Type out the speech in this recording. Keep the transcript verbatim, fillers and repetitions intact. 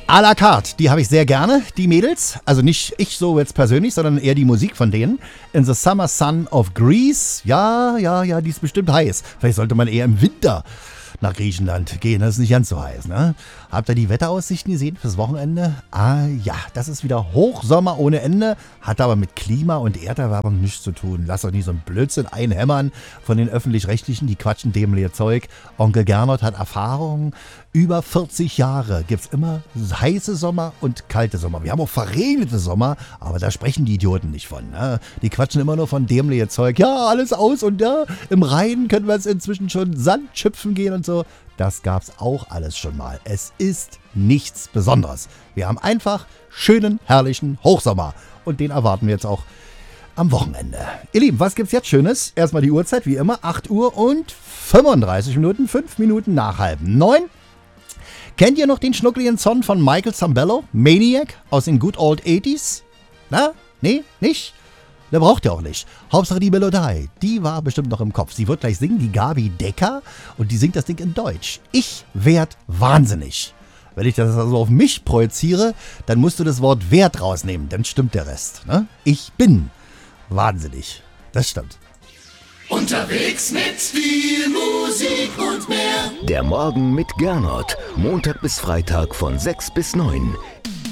À la carte, die habe ich sehr gerne, die Mädels. Also nicht ich so jetzt persönlich, sondern eher die Musik von denen. In the Summer Sun of Greece. Ja, ja, ja, die ist bestimmt heiß. Vielleicht sollte man eher im Winter nach Griechenland gehen. Das ist nicht ganz so heiß, ne? Habt ihr die Wetteraussichten gesehen fürs Wochenende? Ah ja, das ist wieder Hochsommer ohne Ende. Hat aber mit Klima und Erderwärmung nichts zu tun. Lasst euch nicht so ein Blödsinn einhämmern von den Öffentlich-Rechtlichen. Die quatschen dämliche Zeug. Onkel Gernot hat Erfahrung. Über vierzig Jahre gibt es immer heiße Sommer und kalte Sommer. Wir haben auch verregnete Sommer, aber da sprechen die Idioten nicht von. Ne? Die quatschen immer nur von dämliche Zeug. Ja, alles aus und ja, im Rhein können wir jetzt inzwischen schon Sand schöpfen gehen und so. Das gab's auch alles schon mal. Es ist nichts Besonderes. Wir haben einfach schönen, herrlichen Hochsommer. Und den erwarten wir jetzt auch am Wochenende. Ihr Lieben, was gibt's jetzt Schönes? Erstmal die Uhrzeit, wie immer, acht Uhr und fünfunddreißig Minuten, fünf Minuten nach halb neun. Kennt ihr noch den schnuckligen Song von Michael Zambello, Maniac, aus den Good Old achtziger? Na? Nee? Nicht? Der braucht ihr auch nicht. Hauptsache die Melodie, die war bestimmt noch im Kopf. Sie wird gleich singen, die Gabi Decker, und die singt das Ding in Deutsch. Ich werd wahnsinnig. Wenn ich das also auf mich projiziere, dann musst du das Wort Wert rausnehmen, dann stimmt der Rest. Ne? Ich bin wahnsinnig. Das stimmt. Unterwegs mit viel Musik und mehr. Der Morgen mit Gernot. Montag bis Freitag von sechs bis neun.